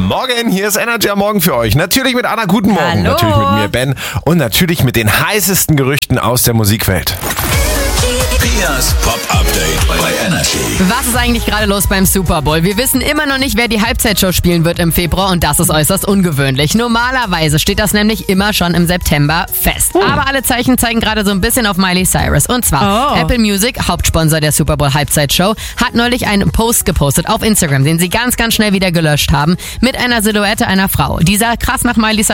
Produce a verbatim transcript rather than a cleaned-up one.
Morgen, hier ist Energy am Morgen für euch. Natürlich mit Anna, guten Morgen. Hallo. Natürlich mit mir, Ben. Und natürlich mit den heißesten Gerüchten aus der Musikwelt. Pias Pop-Update bei Energy. Was ist eigentlich gerade los beim Super Bowl? Wir wissen immer noch nicht, wer die Halbzeitshow spielen wird im Februar und das ist äußerst ungewöhnlich. Normalerweise steht das nämlich immer schon im September fest. Oh. Aber alle Zeichen zeigen gerade so ein bisschen auf Miley Cyrus. Und zwar Oh. Apple Music, Hauptsponsor der Super Bowl Halbzeitshow, hat neulich einen Post gepostet auf Instagram, den sie ganz, ganz schnell wieder gelöscht haben, mit einer Silhouette einer Frau. Die sah krass nach Miley Cyrus